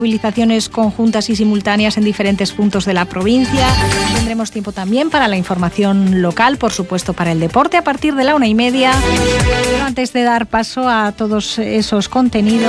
movilizaciones conjuntas y simultáneas en diferentes puntos de la provincia. Tendremos tiempo también para la información local, por supuesto para el deporte a partir de la 1:30. Pero antes de dar paso a todos esos contenidos,